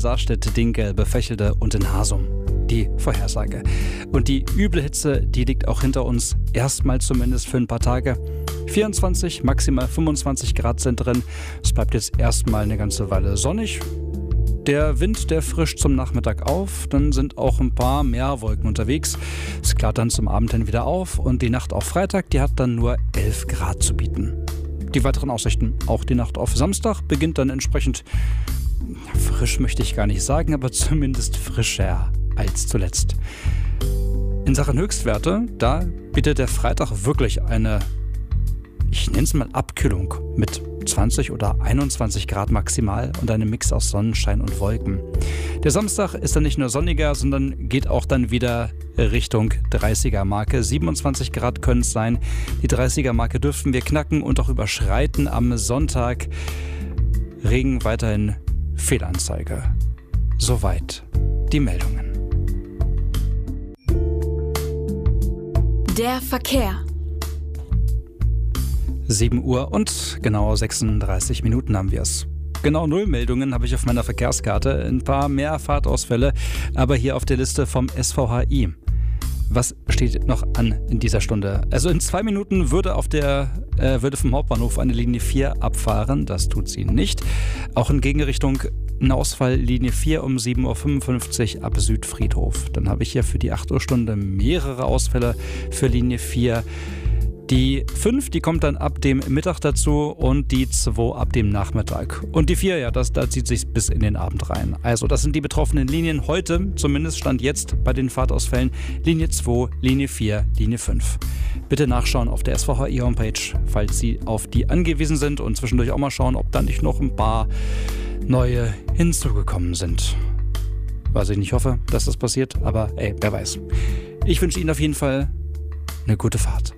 Saarstedt, Dinkel, Befächelde und in Hasum. Die Vorhersage. Und die üble Hitze, die liegt auch hinter uns, erstmal zumindest für ein paar Tage. 24, maximal 25 Grad sind drin. Es bleibt jetzt erstmal eine ganze Weile sonnig. Der Wind, der frischt zum Nachmittag auf, dann sind auch ein paar mehr Wolken unterwegs. Es klart dann zum Abend hin wieder auf und die Nacht auf Freitag, die hat dann nur 11 Grad zu bieten. Die weiteren Aussichten, auch die Nacht auf Samstag, beginnt dann entsprechend, frisch möchte ich gar nicht sagen, aber zumindest frischer als zuletzt. In Sachen Höchstwerte, da bietet der Freitag wirklich eine, ich nenne es mal Abkühlung mit 20 oder 21 Grad maximal und einem Mix aus Sonnenschein und Wolken. Der Samstag ist dann nicht nur sonniger, sondern geht auch dann wieder Richtung 30er-Marke. 27 Grad können es sein. Die 30er-Marke dürften wir knacken und auch überschreiten am Sonntag. Regen weiterhin Fehlanzeige. Soweit die Meldungen. Der Verkehr. 7 Uhr und genau 36 Minuten haben wir es. Genau 0 Meldungen habe ich auf meiner Verkehrskarte, ein paar mehr Fahrtausfälle, aber hier auf der Liste vom SVHI. Was steht noch an in dieser Stunde? Also in 2 Minuten würde vom Hauptbahnhof eine Linie 4 abfahren, das tut sie nicht. Auch in Gegenrichtung ein Ausfall Linie 4 um 7.55 Uhr ab Südfriedhof. Dann habe ich hier für die 8 Uhr Stunde mehrere Ausfälle für Linie 4. Die 5, die kommt dann ab dem Mittag dazu und die 2 ab dem Nachmittag. Und die 4, ja, da zieht sich bis in den Abend rein. Also das sind die betroffenen Linien heute, zumindest Stand jetzt bei den Fahrtausfällen. Linie 2, Linie 4, Linie 5. Bitte nachschauen auf der SVHI-Homepage, falls Sie auf die angewiesen sind und zwischendurch auch mal schauen, ob da nicht noch ein paar neue hinzugekommen sind. Was ich nicht hoffe, dass das passiert, aber wer weiß. Ich wünsche Ihnen auf jeden Fall eine gute Fahrt.